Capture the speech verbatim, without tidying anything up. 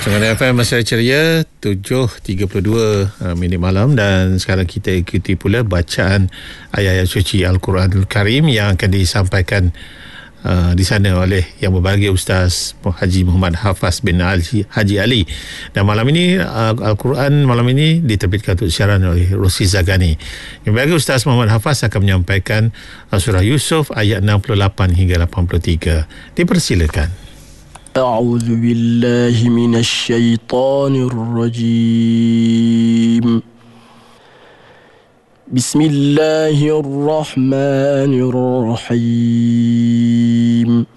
Tengah F M Masyarakat Ceria tujuh tiga puluh dua uh, minit malam, dan sekarang kita ikuti pula bacaan ayat-ayat suci Al-Quranul Karim yang akan disampaikan uh, di sana oleh yang berbahagia Ustaz Haji Muhammad Hafaz bin Ali, Haji Ali. Dan malam ini uh, Al-Quran malam ini diterbitkan untuk siaran oleh Rosi Zagani. Yang berbahagia Ustaz Muhammad Hafaz akan menyampaikan uh, surah Yusuf ayat enam puluh lapan hingga lapan puluh tiga. Dipersilakan. أعوذ بالله من الشيطان الرجيم بسم الله الرحمن الرحيم